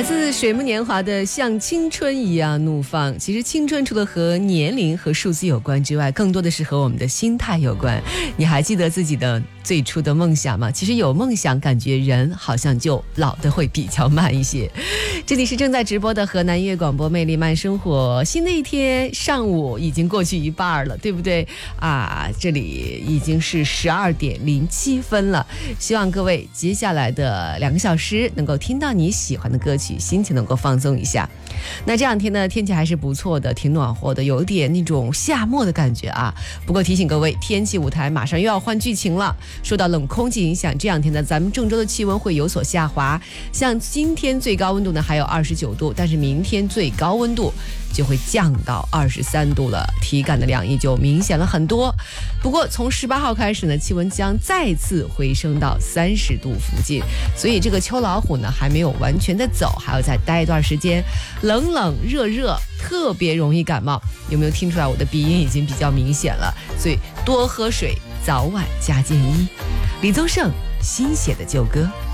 来自水木年华的像青春一样怒放。其实青春除了和年龄和数字有关之外，更多的是和我们的心态有关。你还记得自己的最初的梦想吗？其实有梦想，感觉人好像就老得会比较慢一些。这里是正在直播的河南音乐广播魅力慢生活，新的一天上午已经过去一半了，对不对啊？这里已经是12:07了，希望各位接下来的2个小时能够听到你喜欢的歌曲，心情能够放松一下。那这两天呢，天气还是不错的，挺暖和的，有点那种夏末的感觉啊。不过提醒各位，天气舞台马上又要换剧情了。受到冷空气影响，这两天呢，咱们郑州的气温会有所下滑。像今天最高温度呢还有29度，但是明天最高温度就会降到23度了，体感的凉意就明显了很多。不过从18号开始呢，气温将再次回升到30度附近，所以这个秋老虎呢还没有完全的走，还要再待一段时间，冷冷热热，特别容易感冒。有没有听出来我的鼻音已经比较明显了？所以多喝水，早晚加件衣。李宗盛新写的旧歌。